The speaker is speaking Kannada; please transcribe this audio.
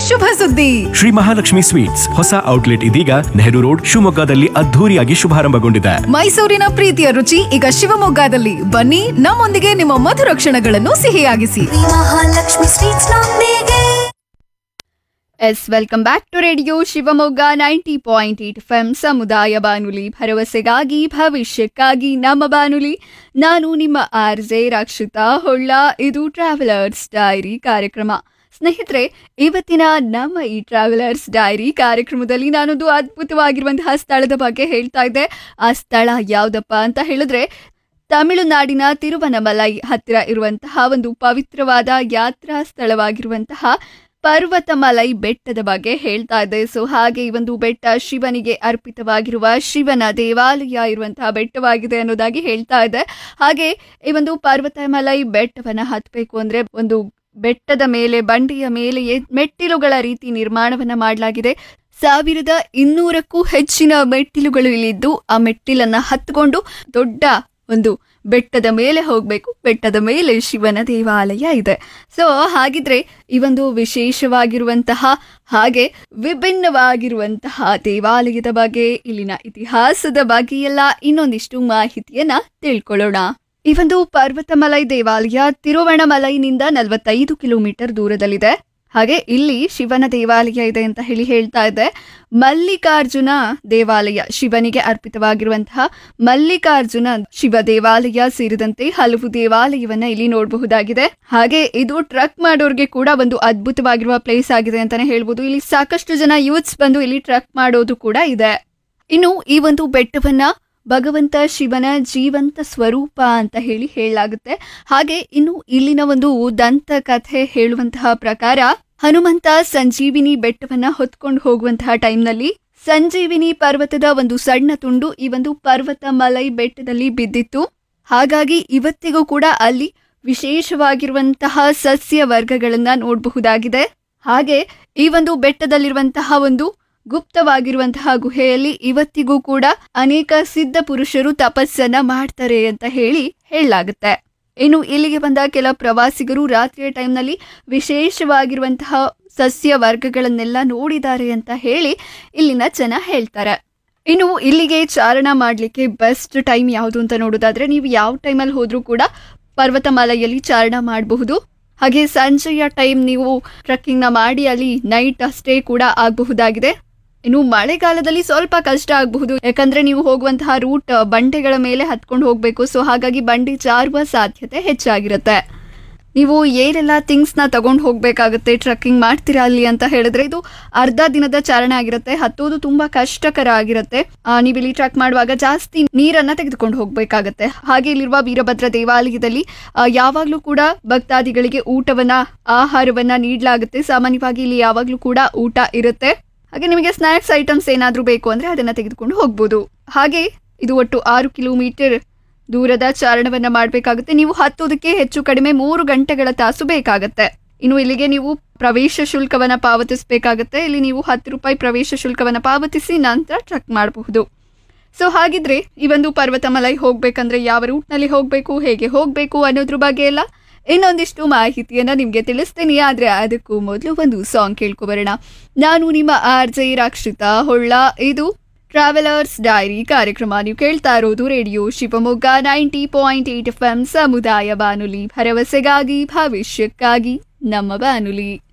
ಶುಭ ಸುದ್ದಿ. ಶ್ರೀ ಮಹಾಲಕ್ಷ್ಮಿ ಸ್ವೀಟ್ಸ್ ಹೊಸ ಔಟ್ಲೆಟ್ ಇದೀಗ ನೆಹರು ರೋಡ್ ಶಿವಮೊಗ್ಗದಲ್ಲಿ ಅದ್ಧೂರಿಯಾಗಿ ಶುಭಾರಂಭಗೊಂಡಿದೆ. ಮೈಸೂರಿನ ಪ್ರೀತಿಯ ರುಚಿ ಈಗ ಶಿವಮೊಗ್ಗದಲ್ಲಿ. ಬನ್ನಿ, ನಮ್ಮೊಂದಿಗೆ ನಿಮ್ಮ ಮಧುರ ಕ್ಷಣಗಳನ್ನು ಸಿಹಿಯಾಗಿಸಿ. ಮಹಾಲಕ್ಷ್ಮಿ ಸ್ವೀಟ್ಸ್ ನೊಂದಿಗೆ. Welcome back to radio Shivamogga 90.8 FM ಸಮುದಾಯ ಬಾನುಲಿ, ಭರವಸೆಗಾಗಿ ಭವಿಷ್ಯಕ್ಕಾಗಿ ನಮ್ಮ ಬಾನುಲಿ. ನಾನು ನಿಮ್ಮ RJ ರಕ್ಷಿತಾ ಹೊಳ್ಳ. ಇದು ಟ್ರಾವೆಲರ್ಸ್ ಡೈರಿ ಕಾರ್ಯಕ್ರಮ. ಸ್ನೇಹಿತರೆ, ಇವತ್ತಿನ ನಮ್ಮ ಈ ಟ್ರಾವೆಲರ್ಸ್ ಡೈರಿ ಕಾರ್ಯಕ್ರಮದಲ್ಲಿ ನಾನೊಂದು ಅದ್ಭುತವಾಗಿರುವಂತಹ ಸ್ಥಳದ ಬಗ್ಗೆ ಹೇಳ್ತಾ ಇದ್ದೆ. ಆ ಸ್ಥಳ ಯಾವುದಪ್ಪ ಅಂತ ಹೇಳಿದ್ರೆ, ತಮಿಳುನಾಡಿನ ತಿರುವನಮಲೈ ಹತ್ತಿರ ಇರುವಂತಹ ಒಂದು ಪವಿತ್ರವಾದ ಯಾತ್ರಾ ಸ್ಥಳವಾಗಿರುವಂತಹ ಪರ್ವತಮಲೈ ಬೆಟ್ಟದ ಬಗ್ಗೆ ಹೇಳ್ತಾ ಇದೆ. ಸೊ ಹಾಗೆ ಈ ಒಂದು ಬೆಟ್ಟ ಶಿವನಿಗೆ ಅರ್ಪಿತವಾಗಿರುವ ಶಿವನ ದೇವಾಲಯ ಇರುವಂತಹ ಬೆಟ್ಟವಾಗಿದೆ ಅನ್ನೋದಾಗಿ ಹೇಳ್ತಾ ಇದೆ. ಹಾಗೆ ಈ ಒಂದು ಪರ್ವತಮಲೈ ಬೆಟ್ಟವನ್ನ ಹತ್ತಬೇಕು ಅಂದ್ರೆ ಒಂದು ಬೆಟ್ಟದ ಮೇಲೆ, ಬಂಡೆಯ ಮೇಲೆಯೇ ಮೆಟ್ಟಿಲುಗಳ ರೀತಿ ನಿರ್ಮಾಣವನ್ನ ಮಾಡಲಾಗಿದೆ. 1200ಕ್ಕೂ ಹೆಚ್ಚಿನ ಮೆಟ್ಟಿಲುಗಳು ಇಲ್ಲಿದ್ದು, ಆ ಮೆಟ್ಟಿಲನ್ನ ಹತ್ಕೊಂಡು ದೊಡ್ಡ ಒಂದು ಬೆಟ್ಟದ ಮೇಲೆ ಹೋಗಬೇಕು. ಬೆಟ್ಟದ ಮೇಲೆ ಶಿವನ ದೇವಾಲಯ ಇದೆ. ಸೊ ಹಾಗಿದ್ರೆ ಈ ಒಂದು ವಿಶೇಷವಾಗಿರುವಂತಹ ಹಾಗೆ ವಿಭಿನ್ನವಾಗಿರುವಂತಹ ದೇವಾಲಯದ ಬಗ್ಗೆ, ಇಲ್ಲಿನ ಇತಿಹಾಸದ ಬಗ್ಗೆ ಎಲ್ಲ ಇನ್ನೊಂದಿಷ್ಟು ಮಾಹಿತಿಯನ್ನ ತಿಳ್ಕೊಳ್ಳೋಣ. ಈ ಒಂದು ಪರ್ವತಮಲೈ ದೇವಾಲಯ ತಿರುವಣಮಲೈನಿಂದ 45 ಕಿಲೋಮೀಟರ್ ದೂರದಲ್ಲಿದೆ. ಹಾಗೆ ಇಲ್ಲಿ ಶಿವನ ದೇವಾಲಯ ಇದೆ ಅಂತ ಹೇಳ್ತಾ ಇದೆ. ಮಲ್ಲಿಕಾರ್ಜುನ ದೇವಾಲಯ, ಶಿವನಿಗೆ ಅರ್ಪಿತವಾಗಿರುವಂತಹ ಮಲ್ಲಿಕಾರ್ಜುನ ಶಿವ ದೇವಾಲಯ ಸೇರಿದಂತೆ ಹಲವು ದೇವಾಲಯವನ್ನ ಇಲ್ಲಿ ನೋಡಬಹುದಾಗಿದೆ. ಹಾಗೆ ಇದು ಟ್ರಕ್ ಮಾಡೋರ್ಗೆ ಕೂಡ ಒಂದು ಅದ್ಭುತವಾಗಿರುವ ಪ್ಲೇಸ್ ಆಗಿದೆ ಅಂತಾನೆ ಹೇಳ್ಬೋದು. ಇಲ್ಲಿ ಸಾಕಷ್ಟು ಜನ ಯೂತ್ಸ್ ಬಂದು ಇಲ್ಲಿ ಟ್ರಕ್ ಮಾಡೋದು ಕೂಡ ಇದೆ. ಇನ್ನು ಈ ಒಂದು ಬೆಟ್ಟವನ್ನ ಭಗವಂತ ಶಿವನ ಜೀವಂತ ಸ್ವರೂಪ ಅಂತ ಹೇಳಲಾಗುತ್ತೆ. ಹಾಗೆ ಇನ್ನು ಇಲ್ಲಿನ ಒಂದು ದಂತಕಥೆ ಹೇಳುವಂತಹ ಪ್ರಕಾರ, ಹನುಮಂತ ಸಂಜೀವಿನಿ ಬೆಟ್ಟವನ್ನ ಹೊತ್ಕೊಂಡು ಹೋಗುವಂತಹ ಟೈಮ್ನಲ್ಲಿ ಸಂಜೀವಿನಿ ಪರ್ವತದ ಒಂದು ಸಣ್ಣ ತುಂಡು ಈ ಒಂದು ಪರ್ವತಮಲೈ ಬೆಟ್ಟದಲ್ಲಿ ಬಿದ್ದಿತ್ತು. ಹಾಗಾಗಿ ಇವತ್ತಿಗೂ ಕೂಡ ಅಲ್ಲಿ ವಿಶೇಷವಾಗಿರುವಂತಹ ಸಸ್ಯ ವರ್ಗಗಳನ್ನ ನೋಡಬಹುದಾಗಿದೆ. ಹಾಗೆ ಈ ಒಂದು ಬೆಟ್ಟದಲ್ಲಿರುವಂತಹ ಒಂದು ಗುಪ್ತವಾಗಿರುವಂತಹ ಗುಹೆಯಲ್ಲಿ ಇವತ್ತಿಗೂ ಕೂಡ ಅನೇಕ ಸಿದ್ಧ ಪುರುಷರು ತಪಸ್ಸನ್ನ ಮಾಡ್ತಾರೆ ಅಂತ ಹೇಳಲಾಗುತ್ತೆ. ಇನ್ನು ಇಲ್ಲಿಗೆ ಬಂದ ಕೆಲ ಪ್ರವಾಸಿಗರು ರಾತ್ರಿಯ ಟೈಮ್ನಲ್ಲಿ ವಿಶೇಷವಾಗಿರುವಂತಹ ಸಸ್ಯ ವರ್ಗಗಳನ್ನೆಲ್ಲ ನೋಡಿದ್ದಾರೆ ಅಂತ ಇಲ್ಲಿನ ಜನ ಹೇಳ್ತಾರೆ. ಇನ್ನು ಇಲ್ಲಿಗೆ ಚಾರಣ ಮಾಡಲಿಕ್ಕೆ ಬೆಸ್ಟ್ ಟೈಮ್ ಯಾವುದು ಅಂತ ನೋಡೋದಾದ್ರೆ, ನೀವು ಯಾವ ಟೈಮಲ್ಲಿ ಹೋದ್ರೂ ಕೂಡ ಪರ್ವತಮಲೆಯಲ್ಲಿ ಚಾರಣ ಮಾಡಬಹುದು. ಹಾಗೆ ಸಂಜೆಯ ಟೈಮ್ ನೀವು ಟ್ರೆಕ್ಕಿಂಗ್ನ ಮಾಡಿ ಅಲ್ಲಿ ನೈಟ್ ಸ್ಟೇ ಕೂಡ ಆಗಬಹುದಾಗಿದೆ. ಇನ್ನು ಮಳೆಗಾಲದಲ್ಲಿ ಸ್ವಲ್ಪ ಕಷ್ಟ ಆಗಬಹುದು, ಯಾಕಂದ್ರೆ ನೀವು ಹೋಗುವಂತಹ ರೂಟ್ ಬಂಡೆಗಳ ಮೇಲೆ ಹತ್ಕೊಂಡು ಹೋಗಬೇಕು. ಸೊ ಹಾಗಾಗಿ ಬಂಡೆ ಜಾರುವ ಸಾಧ್ಯತೆ ಹೆಚ್ಚಾಗಿರುತ್ತೆ. ನೀವು ಏನೆಲ್ಲ ಥಿಂಗ್ಸ್ನ ತಗೊಂಡು ಹೋಗಬೇಕಾಗುತ್ತೆ ಟ್ರೆಕ್ಕಿಂಗ್ ಮಾಡ್ತೀರಾ ಅಲ್ಲಿ ಅಂತ ಹೇಳಿದ್ರೆ, ಇದು ಅರ್ಧ ದಿನದ ಚಾರಣ ಆಗಿರುತ್ತೆ. ಹತ್ತೋದು ತುಂಬಾ ಕಷ್ಟಕರ ಆಗಿರುತ್ತೆ. ನೀವು ಇಲ್ಲಿ ಟ್ರೆಕ್ ಮಾಡುವಾಗ ಜಾಸ್ತಿ ನೀರನ್ನ ತೆಗೆದುಕೊಂಡು ಹೋಗಬೇಕಾಗತ್ತೆ. ಹಾಗೆ ಇಲ್ಲಿರುವ ವೀರಭದ್ರ ದೇವಾಲಯದಲ್ಲಿ ಯಾವಾಗಲೂ ಕೂಡ ಭಕ್ತಾದಿಗಳಿಗೆ ಆಹಾರವನ್ನ ನೀಡಲಾಗುತ್ತೆ. ಸಾಮಾನ್ಯವಾಗಿ ಇಲ್ಲಿ ಯಾವಾಗಲೂ ಕೂಡ ಊಟ ಇರುತ್ತೆ. ಹಾಗೆ ನಿಮಗೆ ಸ್ನ್ಯಾಕ್ಸ್ ಐಟಮ್ಸ್ ಏನಾದರೂ ಬೇಕು ಅಂದ್ರೆ ಅದನ್ನ ತೆಗೆದುಕೊಂಡು ಹೋಗ್ಬೋದು. ಹಾಗೆ ಇದು ಒಟ್ಟು 6 ಕಿಲೋಮೀಟರ್ ದೂರದ ಚಾರಣವನ್ನ ಮಾಡಬೇಕಾಗುತ್ತೆ. ನೀವು ಹತ್ತೋದಕ್ಕೆ ಹೆಚ್ಚು ಕಡಿಮೆ 3 ಗಂಟೆಗಳ ತಾಸು ಬೇಕಾಗತ್ತೆ. ಇನ್ನು ಇಲ್ಲಿಗೆ ನೀವು ಪ್ರವೇಶ ಶುಲ್ಕವನ್ನ ಪಾವತಿಸಬೇಕಾಗತ್ತೆ. ಇಲ್ಲಿ ನೀವು 10 ರೂಪಾಯಿ ಪ್ರವೇಶ ಶುಲ್ಕವನ್ನ ಪಾವತಿಸಿ ನಂತರ ಟ್ರೆಕ್ ಮಾಡಬಹುದು. ಸೊ ಹಾಗಿದ್ರೆ ಈ ಒಂದು ಪರ್ವತಮಲೈ ಹೋಗ್ಬೇಕಂದ್ರೆ ಯಾವ ರೂಟ್ನಲ್ಲಿ ಹೋಗಬೇಕು, ಹೇಗೆ ಹೋಗಬೇಕು ಅನ್ನೋದ್ರ ಬಗ್ಗೆ ಎಲ್ಲ ಇನ್ನೊಂದಿಷ್ಟು ಮಾಹಿತಿಯನ್ನ ನಿಮ್ಗೆ ತಿಳಿಸ್ತೀನಿ. ಆದ್ರೆ ಅದಕ್ಕೂ ಮೊದಲು ಒಂದು ಸಾಂಗ್ ಕೇಳ್ಕೊಬರೋಣ. ನಾನು ನಿಮ್ಮ RJ ರಕ್ಷಿತಾ ಹೊಳ್ಳ. ಇದು ಟ್ರಾವೆಲರ್ಸ್ ಡೈರಿ ಕಾರ್ಯಕ್ರಮ. ನೀವು ಕೇಳ್ತಾ ಇರೋದು ರೇಡಿಯೋ ಶಿವಮೊಗ್ಗ 90.8 FM ಸಮುದಾಯ ಬಾನುಲಿ, ಭರವಸೆಗಾಗಿ ಭವಿಷ್ಯಕ್ಕಾಗಿ ನಮ್ಮ ಬಾನುಲಿ.